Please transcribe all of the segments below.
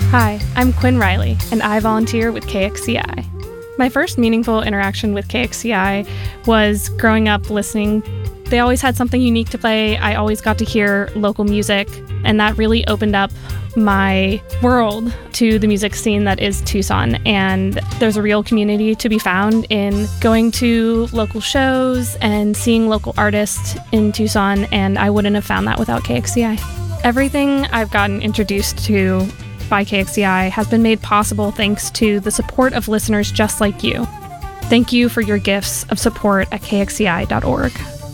Hi, I'm Quinn Riley, and I volunteer with KXCI. My first meaningful interaction with KXCI was growing up listening. They always had something unique to play. I always got to hear local music, and that really opened up my world to the music scene that is Tucson. And there's a real community to be found in going to local shows and seeing local artists in Tucson, and I wouldn't have found that without KXCI. Everything I've gotten introduced to by KXCI has been made possible thanks to the support of listeners just like you. Thank you for your gifts of support at kxci.org.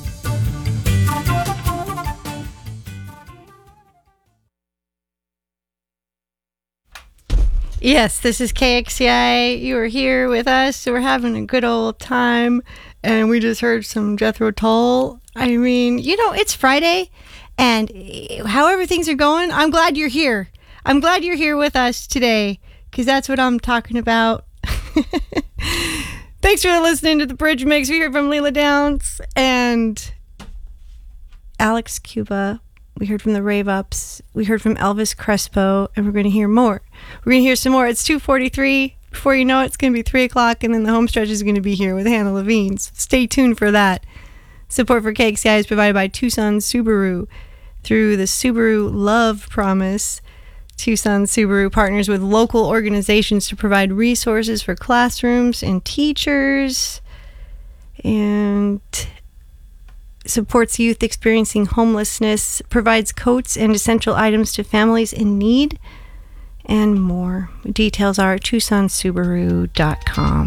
Yes, this is KXCI. You are here with us. We're having a good old time. And we just heard some Jethro Tull. I mean, it's Friday. And however things are going, I'm glad you're here. I'm glad you're here with us today, because that's what I'm talking about. Thanks for listening to the Bridge Mix. We heard from Leela Downs and Alex Cuba. We heard from the Rave Ups. We heard from Elvis Crespo, and we're going to hear more. We're going to hear some more. It's 2:43. Before you know it, it's going to be 3 o'clock, and then the home stretch is going to be here with Hannah Levine. So stay tuned for that. Support for KXCI is provided by Tucson Subaru through the Subaru Love Promise. Tucson Subaru partners with local organizations to provide resources for classrooms and teachers, and supports youth experiencing homelessness, provides coats and essential items to families in need, and more. Details are at TucsonSubaru.com.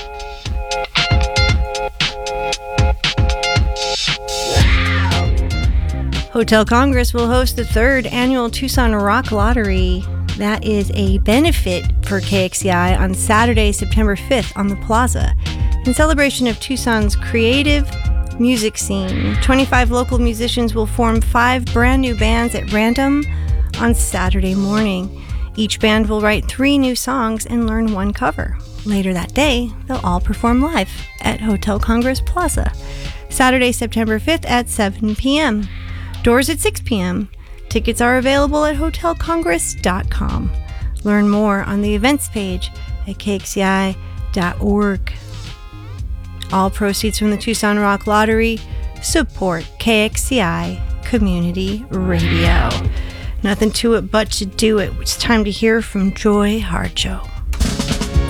Hotel Congress will host the 3rd annual Tucson Rock Lottery. That is a benefit for KXCI on Saturday, September 5th on the Plaza, in celebration of Tucson's creative music scene. 25 local musicians will form 5 brand new bands at random on Saturday morning. Each band will write 3 new songs and learn 1 cover. Later that day, they'll all perform live at Hotel Congress Plaza, Saturday, September 5th at 7 p.m. Doors at 6 p.m. Tickets are available at hotelcongress.com. Learn more on the events page at kxci.org. All proceeds from the Tucson Rock Lottery support KXCI Community Radio. Nothing to it but to do it. It's time to hear from Joy Harjo.